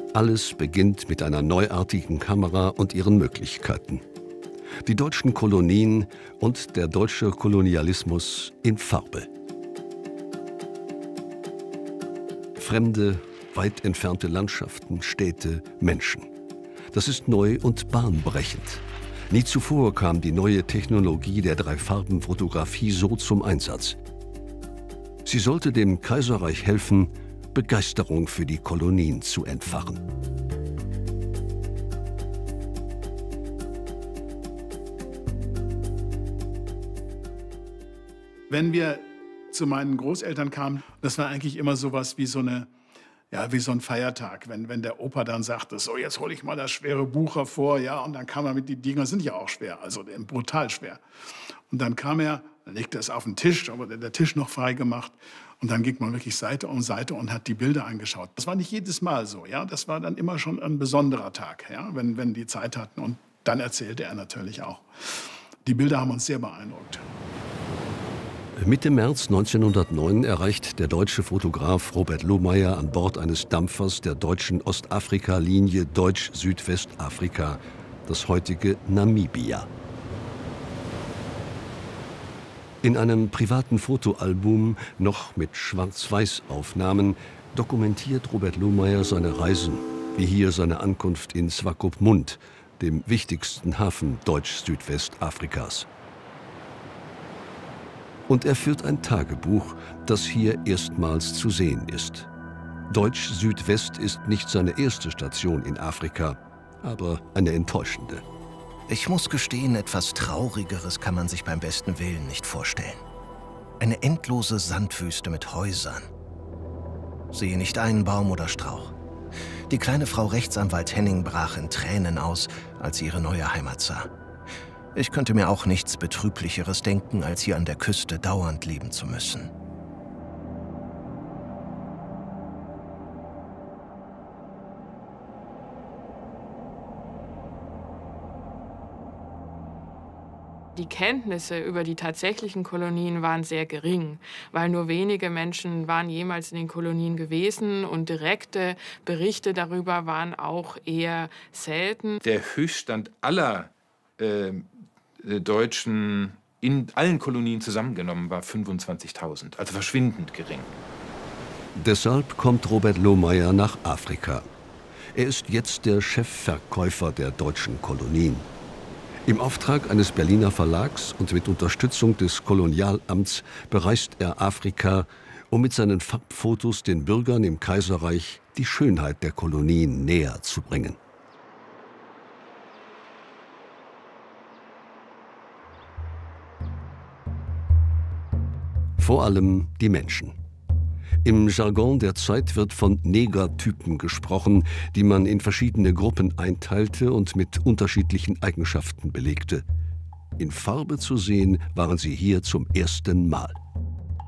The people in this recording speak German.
Alles beginnt mit einer neuartigen Kamera und ihren Möglichkeiten. Die deutschen Kolonien und der deutsche Kolonialismus in Farbe. Fremde, weit entfernte Landschaften, Städte, Menschen. Das ist neu und bahnbrechend. Nie zuvor kam die neue Technologie der Dreifarbenfotografie so zum Einsatz. Sie sollte dem Kaiserreich helfen, Begeisterung für die Kolonien zu entfachen. Wenn wir zu meinen Großeltern kamen, das war eigentlich immer sowas wie so ein Feiertag, wenn der Opa dann sagte, so, jetzt hole ich mal das schwere Buch hervor, ja, und dann kam er mit, die Dinger sind ja auch schwer, also brutal schwer. Und dann kam er, dann legte es auf den Tisch, aber der Tisch noch frei gemacht, und dann ging man wirklich Seite um Seite und hat die Bilder angeschaut. Das war nicht jedes Mal so, ja, das war dann immer schon ein besonderer Tag, ja, wenn die Zeit hatten, und dann erzählte er natürlich auch. Die Bilder haben uns sehr beeindruckt. Mitte März 1909 erreicht der deutsche Fotograf Robert Lohmeyer an Bord eines Dampfers der deutschen Ostafrika-Linie Deutsch-Südwestafrika, das heutige Namibia. In einem privaten Fotoalbum, noch mit Schwarz-Weiß-Aufnahmen, dokumentiert Robert Lohmeyer seine Reisen, wie hier seine Ankunft in Swakopmund, dem wichtigsten Hafen Deutsch-Südwestafrikas. Und er führt ein Tagebuch, das hier erstmals zu sehen ist. Deutsch-Südwest ist nicht seine erste Station in Afrika, aber eine enttäuschende. Ich muss gestehen, etwas Traurigeres kann man sich beim besten Willen nicht vorstellen. Eine endlose Sandwüste mit Häusern. Sehe nicht einen Baum oder Strauch. Die kleine Frau Rechtsanwalt Henning brach in Tränen aus, als sie ihre neue Heimat sah. Ich könnte mir auch nichts Betrüblicheres denken, als hier an der Küste dauernd leben zu müssen. Die Kenntnisse über die tatsächlichen Kolonien waren sehr gering, weil nur wenige Menschen waren jemals in den Kolonien gewesen und direkte Berichte darüber waren auch eher selten. Der Höchststand aller Deutschen in allen Kolonien zusammengenommen war 25.000, also verschwindend gering. Deshalb kommt Robert Lohmeyer nach Afrika. Er ist jetzt der Chefverkäufer der deutschen Kolonien. Im Auftrag eines Berliner Verlags und mit Unterstützung des Kolonialamts bereist er Afrika, um mit seinen Farbfotos den Bürgern im Kaiserreich die Schönheit der Kolonien näher zu bringen. Vor allem die Menschen. Im Jargon der Zeit wird von Negertypen gesprochen, die man in verschiedene Gruppen einteilte und mit unterschiedlichen Eigenschaften belegte. In Farbe zu sehen waren sie hier zum ersten Mal.